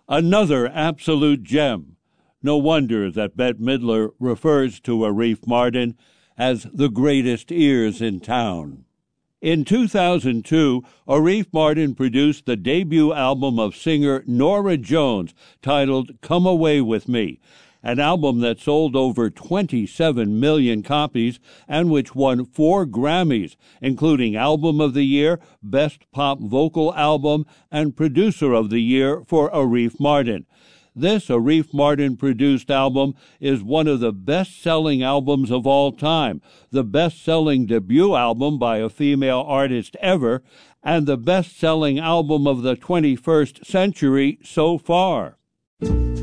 Another absolute gem. No wonder that Bette Midler refers to Arif Mardin as the greatest ears in town. In 2002, Arif Mardin produced the debut album of singer Norah Jones titled Come Away With Me, an album that sold over 27 million copies and which won 4 Grammys, including Album of the Year, Best Pop Vocal Album, and Producer of the Year for Arif Mardin. This Arif Mardin-produced album is one of the best-selling albums of all time, the best-selling debut album by a female artist ever, and the best-selling album of the 21st century so far.